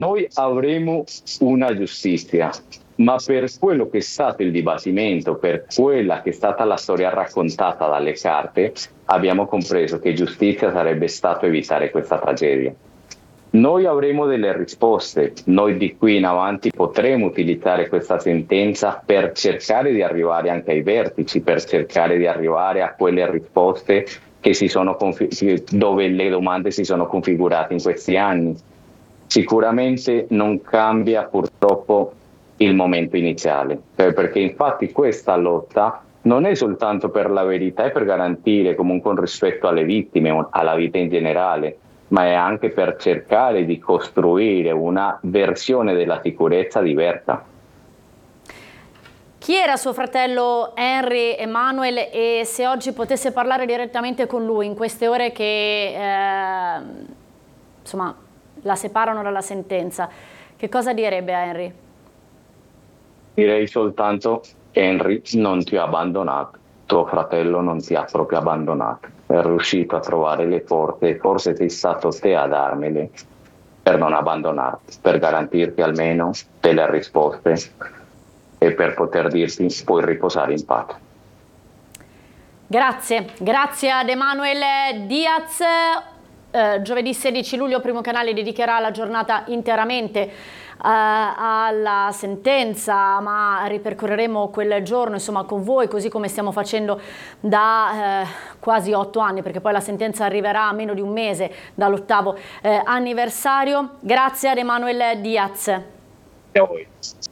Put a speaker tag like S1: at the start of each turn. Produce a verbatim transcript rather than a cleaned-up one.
S1: Noi avremo una giustizia, ma per quello che è stato il dibattimento, per quella che è stata la storia raccontata dalle carte, abbiamo compreso che giustizia sarebbe stato evitare questa tragedia. Noi avremo delle risposte, noi di qui in avanti potremo utilizzare questa sentenza per cercare di arrivare anche ai vertici, per cercare di arrivare a quelle risposte che si sono dove le domande si sono configurate in questi anni. Sicuramente non cambia purtroppo il momento iniziale, perché infatti questa lotta non è soltanto per la verità e per garantire comunque un rispetto alle vittime, alla vita in generale, ma è anche per cercare di costruire una versione della sicurezza diversa.
S2: Chi era suo fratello Henry Emanuel e se oggi potesse parlare direttamente con lui in queste ore che eh, insomma, la separano dalla sentenza, che cosa direbbe a Henry?
S1: Direi soltanto: Henry non ti ha abbandonato, tuo fratello non ti ha proprio abbandonato, è riuscito a trovare le forze, forse sei stato te a darmele per non abbandonarti, per garantirti almeno delle risposte e per poter dirti puoi riposare in pace.
S2: Grazie, grazie ad Emanuel Diaz. Eh, giovedì sedici luglio Primo Canale dedicherà la giornata interamente eh, alla sentenza, ma ripercorreremo quel giorno insomma con voi, così come stiamo facendo da eh, quasi otto anni, perché poi la sentenza arriverà a meno di un mese dall'ottavo eh, anniversario. Grazie ad Emanuel Diaz.
S1: E a voi.